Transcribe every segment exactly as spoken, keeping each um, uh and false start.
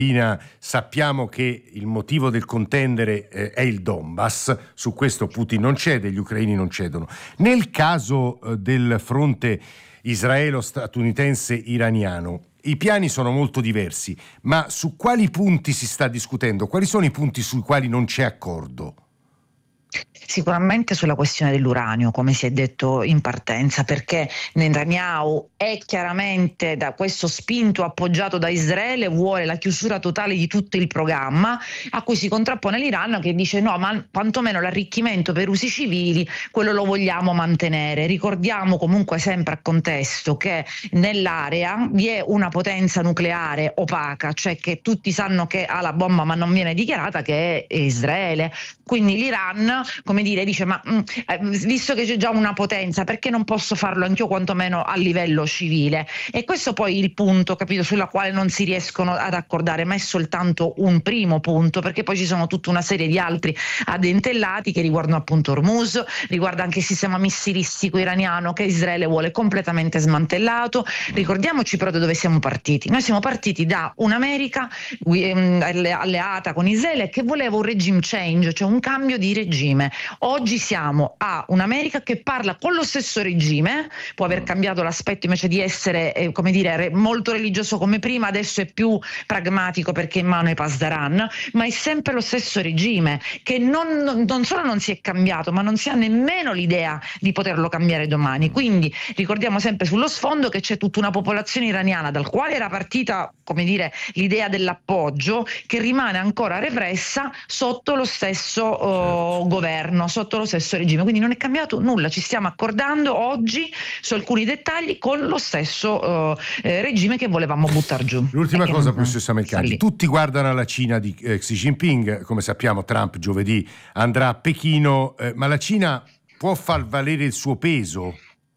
Sappiamo che il motivo del contendere eh, è il Donbass, su questo Putin non cede, gli ucraini non cedono. Nel caso eh, del fronte israelo-statunitense-iraniano, i piani sono molto diversi, ma su quali punti si sta discutendo? Quali sono i punti sui quali non c'è accordo? Sicuramente sulla questione dell'uranio, come si è detto in partenza, perché Netanyahu è chiaramente, da questo spinto appoggiato da Israele, vuole la chiusura totale di tutto il programma, a cui si contrappone l'Iran che dice no, ma quantomeno l'arricchimento per usi civili, quello lo vogliamo mantenere. Ricordiamo comunque sempre a contesto che nell'area vi è una potenza nucleare opaca, cioè che tutti sanno che ha la bomba ma non viene dichiarata, che è Israele. Quindi l'Iran, come dire, dice ma mh, visto che c'è già una potenza, perché non posso farlo anch'io quantomeno a livello civile? E questo poi è il punto, capito, sulla quale non si riescono ad accordare, ma è soltanto un primo punto, perché poi ci sono tutta una serie di altri addentellati che riguardano appunto Hormuz, riguarda anche il sistema missilistico iraniano che Israele vuole completamente smantellato. Ricordiamoci però da dove siamo partiti. Noi siamo partiti da un'America alleata con Israele che voleva un regime change, cioè un cambio di regime. Oggi siamo a un'America che parla con lo stesso regime, può aver cambiato l'aspetto, invece di essere eh, come dire molto religioso come prima, adesso è più pragmatico perché è in mano ai Pasdaran, ma è sempre lo stesso regime che non, non solo non si è cambiato, ma non si ha nemmeno l'idea di poterlo cambiare domani. Quindi ricordiamo sempre sullo sfondo che c'è tutta una popolazione iraniana dal quale era partita, come dire, l'idea dell'appoggio, che rimane ancora repressa sotto lo stesso uh, governo, sotto lo stesso regime. Quindi non è cambiato nulla, ci stiamo accordando oggi su alcuni dettagli con lo stesso uh, eh, regime che volevamo buttare giù. L'ultima cosa, non, professoressa Mercalli, tutti guardano alla Cina di eh, Xi Jinping, come sappiamo Trump giovedì andrà a Pechino, eh, ma la Cina può far valere il suo peso?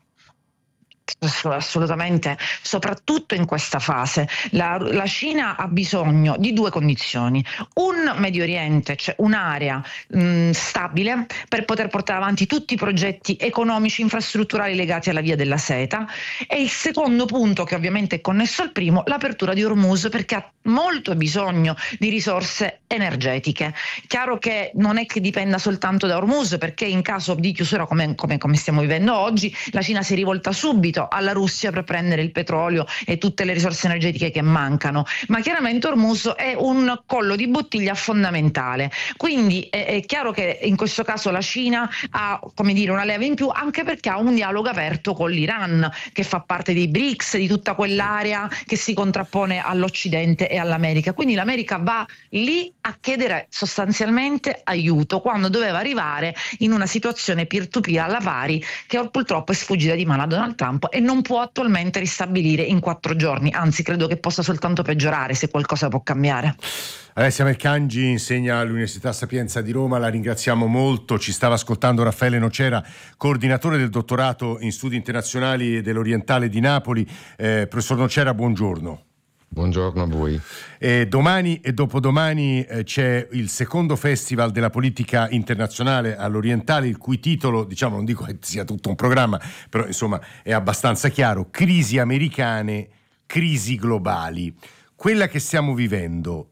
Assolutamente, soprattutto in questa fase la, la Cina ha bisogno di due condizioni: un Medio Oriente, cioè un'area mh, stabile per poter portare avanti tutti i progetti economici infrastrutturali legati alla via della seta, e il secondo punto, che ovviamente è connesso al primo, l'apertura di Hormuz, perché ha molto bisogno di risorse energetiche. Chiaro che non è che dipenda soltanto da Hormuz, perché in caso di chiusura come, come, come stiamo vivendo oggi, la Cina si rivolta subito alla Russia per prendere il petrolio e tutte le risorse energetiche che mancano, ma chiaramente Hormuz è un collo di bottiglia fondamentale. Quindi è, è chiaro che in questo caso la Cina ha, come dire, una leva in più, anche perché ha un dialogo aperto con l'Iran, che fa parte dei BRICS, di tutta quell'area che si contrappone all'Occidente e all'America. Quindi l'America va lì a chiedere sostanzialmente aiuto, quando doveva arrivare in una situazione peer-to-peer alla pari, che purtroppo è sfuggita di mano a Donald Trump e non può attualmente ristabilire in quattro giorni, anzi credo che possa soltanto peggiorare, se qualcosa può cambiare. Alessia Mercangi insegna all'Università Sapienza di Roma, la ringraziamo molto. Ci stava ascoltando Raffaele Nocera, coordinatore del dottorato in studi internazionali dell'Orientale di Napoli. Eh, professor Nocera, buongiorno. Buongiorno a voi. Eh, domani e dopodomani eh, c'è il secondo festival della politica internazionale all'Orientale, il cui titolo, diciamo, non dico che sia tutto un programma, però insomma è abbastanza chiaro: crisi americane, crisi globali. Quella che stiamo vivendo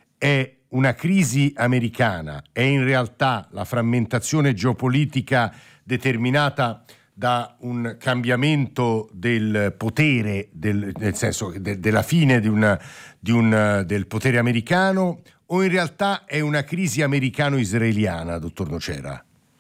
è una crisi americana, è in realtà la frammentazione geopolitica determinata da un cambiamento del potere, del, nel senso de, della fine di una, di un, del potere americano, o in realtà è una crisi americano-israeliana, dottor Nocera?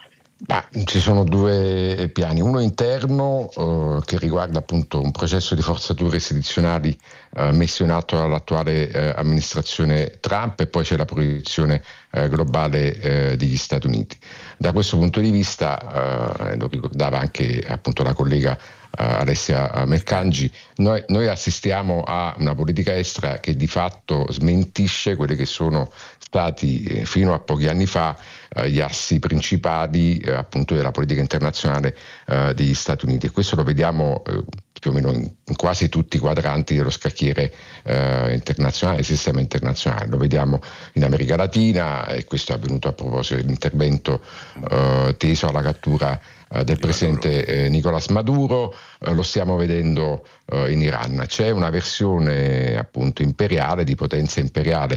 Ah, ci sono due piani, uno interno eh, che riguarda appunto un processo di forzature istituzionali eh, messo in atto dall'attuale eh, amministrazione Trump, e poi c'è la proiezione eh, globale eh, degli Stati Uniti. Da questo punto di vista, eh, lo ricordava anche appunto la collega Uh, Alessia Mercangi, noi, noi assistiamo a una politica estera che di fatto smentisce quelli che sono stati eh, fino a pochi anni fa eh, gli assi principali eh, appunto della politica internazionale eh, degli Stati Uniti, e questo lo vediamo eh, più o meno in, in quasi tutti i quadranti dello scacchiere eh, internazionale, del sistema internazionale. Lo vediamo in America Latina, e questo è avvenuto a proposito dell'intervento eh, teso alla cattura eh, del presidente eh, Nicolás Maduro, eh, lo stiamo vedendo eh, in Iran. C'è una versione appunto imperiale, di potenza imperiale